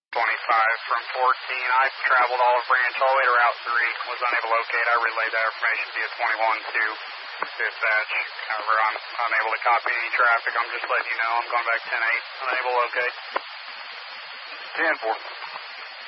25 from 14. I traveled all of Branch all the way to Route 3. Was unable to locate. I relayed that information via 21 to dispatch. However, I'm unable to copy any traffic. I'm just letting you know I'm going back 10-8. Unable to locate. 10-4.